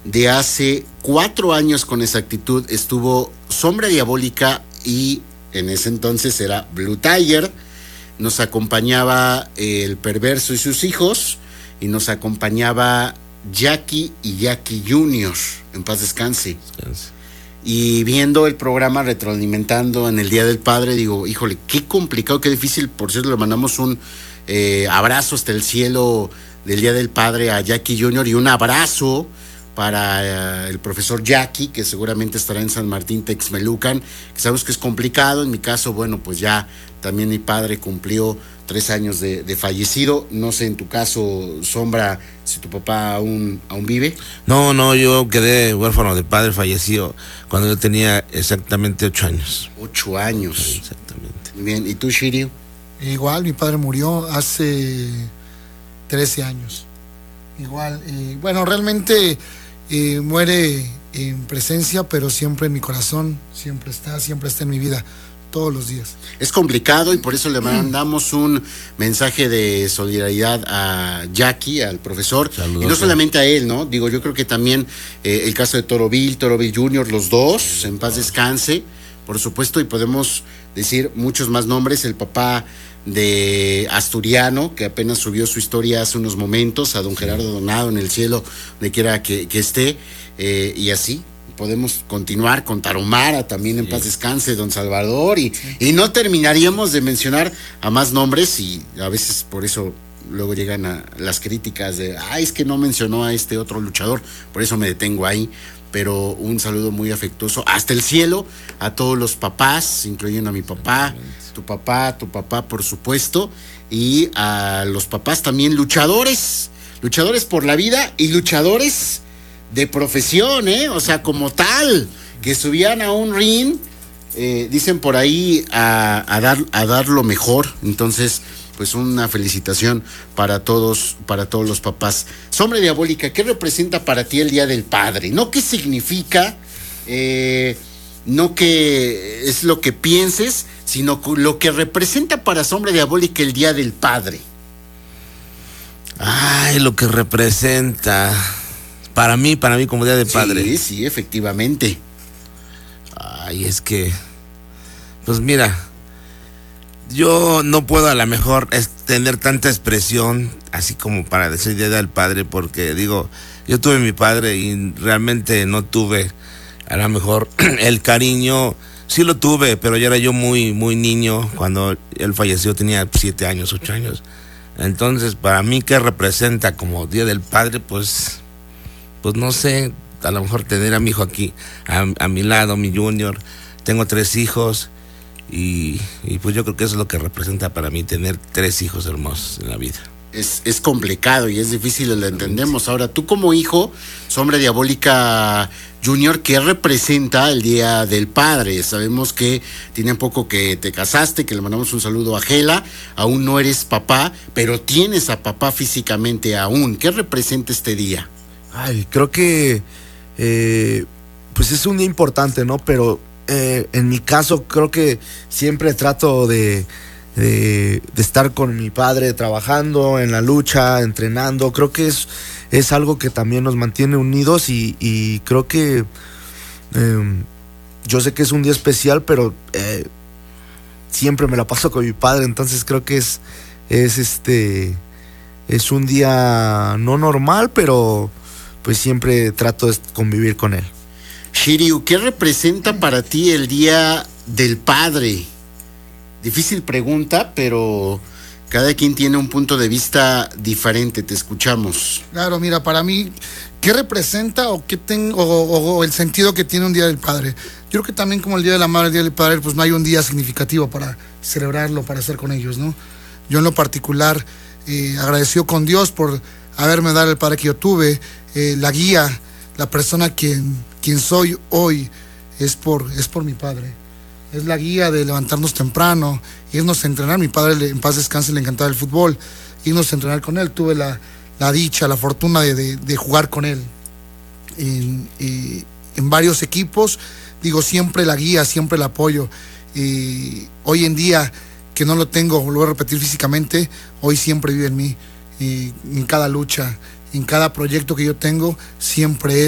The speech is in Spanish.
de hace 4 años con exactitud estuvo Sombra Diabólica y en ese entonces era Blue Tiger. Nos acompañaba El Perverso y sus hijos y nos acompañaba Jackie y Jackie Jr. En paz descanse. Y viendo el programa, retroalimentando en el Día del Padre, digo, híjole, qué complicado, qué difícil. Por cierto, le mandamos un abrazo hasta el cielo del Día del Padre a Jackie Jr. y un abrazo para el profesor Jackie, que seguramente estará en San Martín Texmelucan, que sabemos que es complicado. En mi caso, bueno, pues ya también mi padre cumplió 3 años de fallecido. No sé, en tu caso, Sombra, si tu papá aún vive. No, yo quedé huérfano de padre fallecido cuando yo tenía exactamente 8 años. 8 años. Sí, exactamente. Bien, ¿y tú, Shiryu? Igual, mi padre murió hace 13 años. Igual, bueno, realmente muere en presencia, pero siempre en mi corazón, siempre está en mi vida, todos los días. Es complicado y por eso le mandamos un mensaje de solidaridad a Jackie, al profesor. Saludos. Y no solamente a él, ¿no? Digo, yo creo que también el caso de Toro Bill Jr., los dos, en paz descanse, por supuesto, y podemos decir muchos más nombres. El papá de Asturiano, que apenas subió su historia hace unos momentos, a don Gerardo Donado en el cielo, donde quiera que esté, y así podemos continuar con Tarahumara, también en paz descanse, don Salvador, y no terminaríamos de mencionar a más nombres, y a veces por eso luego llegan a las críticas de, es que no mencionó a este otro luchador, por eso me detengo ahí. Pero un saludo muy afectuoso hasta el cielo a todos los papás, incluyendo a mi papá, tu papá, por supuesto, y a los papás también luchadores por la vida y luchadores de profesión, o sea, como tal, que subían a un ring, dicen por ahí, a dar lo mejor. Entonces, pues una felicitación para todos los papás. Sombra Diabólica, ¿qué representa para ti el Día del Padre? No qué significa, no qué es lo que pienses, sino lo que representa para Sombra Diabólica el Día del Padre. Lo que representa para mí como Día del Padre. Sí, efectivamente. Es que, pues mira, yo no puedo a lo mejor tener tanta expresión así como para decir Día del Padre, porque digo, yo tuve mi padre y realmente no tuve a lo mejor el cariño. Sí lo tuve, pero ya era yo muy niño cuando él falleció, tenía 7 años, 8 años. Entonces, para mí, ¿qué representa como Día del Padre? Pues no sé, a lo mejor tener a mi hijo aquí, a mi lado, mi Junior. Tengo 3 hijos. Y pues yo creo que eso es lo que representa para mí, tener 3 hijos hermosos en la vida. Es complicado y es difícil, lo entendemos. Ahora, tú como hijo, Sombra Diabólica Junior, ¿qué representa el Día del Padre? Sabemos que tiene poco que te casaste, que le mandamos un saludo a Gela. Aún no eres papá, pero tienes a papá físicamente aún. ¿Qué representa este día? Creo que pues es un día importante, ¿no? Pero en mi caso creo que siempre trato de estar con mi padre trabajando en la lucha, entrenando. Creo que es algo que también nos mantiene unidos y creo que yo sé que es un día especial, pero siempre me la paso con mi padre, entonces creo que es un día no normal, pero pues siempre trato de convivir con él. Shiryu, ¿qué representa para ti el Día del Padre? Difícil pregunta, pero cada quien tiene un punto de vista diferente. Te escuchamos. Claro, mira, para mí, ¿qué representa o el sentido que tiene un Día del Padre? Yo creo que también como el Día de la Madre, el Día del Padre, pues no hay un día significativo para celebrarlo, para estar con ellos, ¿no? Yo en lo particular agradecido con Dios por haberme dado el padre que yo tuve, la guía, la persona quien soy hoy es por mi padre. Es la guía de levantarnos temprano, irnos a entrenar. Mi padre, en paz descanse, le encantaba el fútbol, irnos a entrenar con él. Tuve la dicha, la fortuna de jugar con él en varios equipos. Digo, siempre la guía, siempre el apoyo. Hoy en día, que no lo tengo, lo voy a repetir físicamente, hoy siempre vive en mí. En cada lucha, en cada proyecto que yo tengo, siempre es